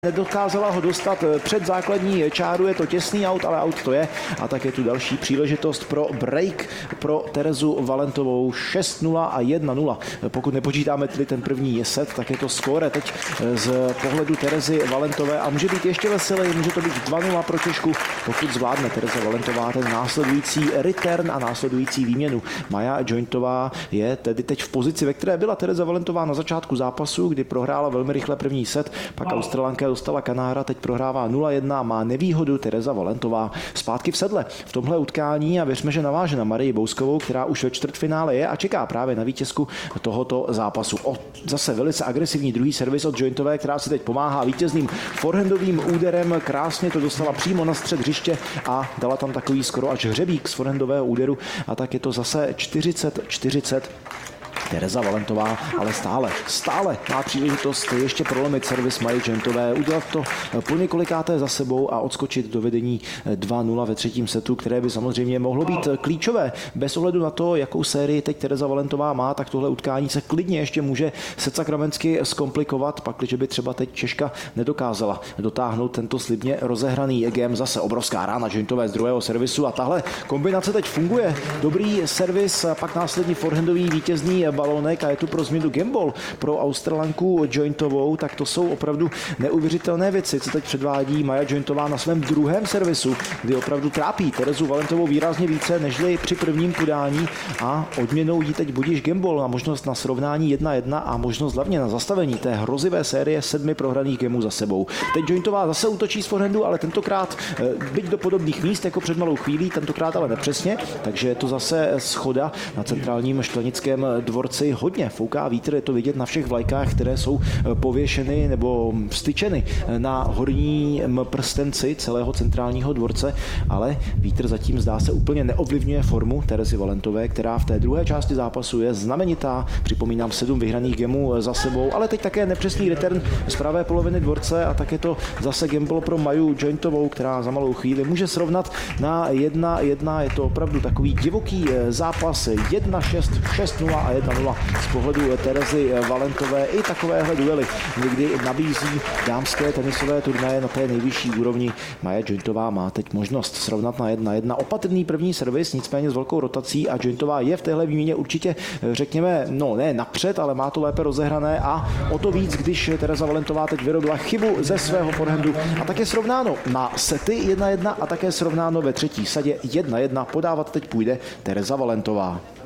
Nedokázala ho dostat před základní čáru, je to těsný aut, ale aut to je. A tak je tu další příležitost pro break pro Terezu Valentovou 6-0 a 1-0. Pokud nepočítáme tedy ten první set, tak je to skóre teď z pohledu Terezy Valentové a může být ještě veselý, může to být 2-0 pro Češku, pokud zvládne Tereza Valentová ten následující return a následující výměnu. Maja Jointová je tedy teď v pozici, ve které byla Tereza Valentová na začátku zápasu, kdy prohrála velmi rychle první set, pak Australanka dostala kanára, teď prohrává 0-1, má nevýhodu Tereza Valentová zpátky v sedle v tomhle utkání a věřme, že naváže na Marii Bouskovou, která už ve čtvrtfinále je a čeká právě na vítězku tohoto zápasu. Zase velice agresivní druhý servis od Jointové, která si teď pomáhá vítězným forehandovým úderem, krásně to dostala přímo na střed hřiště a dala tam takový skoro až hřebík z forehandového úderu a tak je to zase 40-40. Tereza Valentová, ale stále má příležitost ještě prolomit servis Maji Jointové, udělat to po několikáté za sebou a odskočit do vedení 2-0 ve třetím setu, které by samozřejmě mohlo být klíčové. Bez ohledu na to, jakou sérii teď Tereza Valentová má, tak tohle utkání se klidně ještě může se sakramensky zkomplikovat, pakliže by třeba teď Češka nedokázala dotáhnout tento slibně rozehraný game. Zase obrovská rána Jointové z druhého servisu a tahle kombinace teď funguje. Dobrý servis, pak následně forehandový vítězný balonek a je tu pro změnu gameball pro Australanku Jointovou, tak to jsou opravdu neuvěřitelné věci, co teď předvádí Maja Jointová na svém druhém servisu, kdy opravdu trápí Terezu Valentovou výrazně více nežli při prvním podání a odměnou jí teď budíš gameball a možnost na srovnání 1-1 a možnost hlavně na zastavení té hrozivé série 7 prohraných gameů za sebou. Teď Jointová zase útočí z forehandu, ale tentokrát byť do podobných míst jako před malou chvílí, tentokrát ale nepřesně, takže je to zase schoda na centrálním štvanickém dvorci. Hodně fouká vítr, je to vidět na všech vlajkách, které jsou pověšeny nebo vstyčeny na horním prstenci celého centrálního dvorce, ale vítr zatím zdá se úplně neovlivňuje formu Terezy Valentové, která v té druhé části zápasu je znamenitá. Připomínám 7 vyhraných gemů za sebou, ale teď také nepřesný return z pravé poloviny dvorce a tak je to zase gamble pro Maju Jointovou, která za malou chvíli může srovnat na 1-1. Je to opravdu takový divoký zápas 1-6, 6-0 a 1-0 z pohledu Terezy Valentové. I takovéhle duely někdy nabízí dámské tenisové turnaje na té nejvyšší úrovni. Maja Jointová má teď možnost srovnat na 1-1. Opatrný první servis, nicméně s velkou rotací a Jointová je v téhle výměně určitě, řekněme, ne napřed, ale má to lépe rozehrané a o to víc, když Tereza Valentová teď vyrobila chybu ze svého forehandu a také srovnáno na sety 1-1 a také srovnáno ve třetí sadě 1-1. Podávat teď půjde Tereza Valentová.